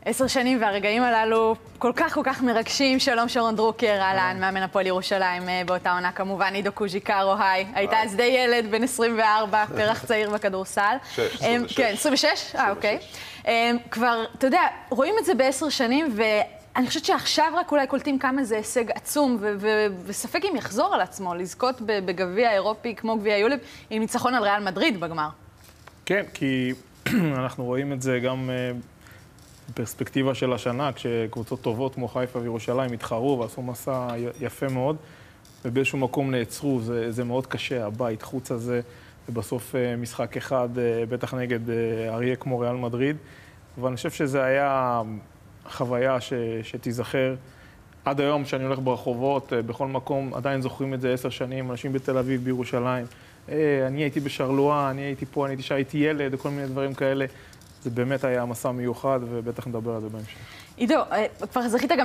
10 שנים והרגעים הללו כל כך מרגשים. שלום שרון דרוקר, אהלן, מאמן הפועל ירושלים באותה עונה, כמובן עידו קוז'יקרו, היי. היית אז די ילד, בן 24, פרח צעיר בכדורסל. 26. כן, 26? אוקיי. כבר, אתה יודע, רואים את זה ב10 שנים, ואני חושבת שעכשיו רק אולי קולטים כמה זה הישג עצום, וספק אם יחזור על עצמו, לזכות בגביע האירופי כמו גביע היוליב, עם ניצחון על ריאל מדריד בגמר. כן, כי אנחנו רואים את זה גם בפרספקטיבה של השנה, כשקבוצות טובות כמו חיפה וירושלים התחרו ועשו מסע יפה מאוד, ובאיזשהו מקום נעצרו, זה מאוד קשה, הבית חוץ הזה, ובסוף משחק אחד, בטח נגד אריה כמו ריאל מדריד, אבל אני חושב שזה היה חוויה שתיזכר. עד היום שאני הולך ברחובות, בכל מקום, עדיין זוכרים את זה 10 שנים, אנשים בתל אביב, בירושלים. אני הייתי בשרלואה, אני הייתי פה, הייתי ילד, וכל מיני דברים כאלה. זה באמת היה מסע מיוחד, ובטח נדבר על זה בהמשך. עידו, כבר זכית גם